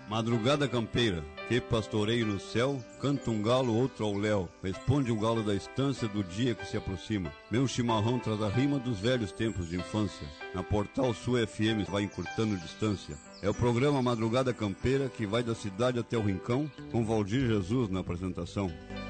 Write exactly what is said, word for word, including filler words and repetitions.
Madrugada campeira, que pastoreio no céu, canta um galo, outro ao léu, responde o galo da estância do dia que se aproxima. Meu chimarrão traz a rima dos velhos tempos de infância, na Portal Sul F M vai encurtando distância. É o programa Madrugada Campeira que vai da cidade até o rincão, com Valdir Jesus na apresentação.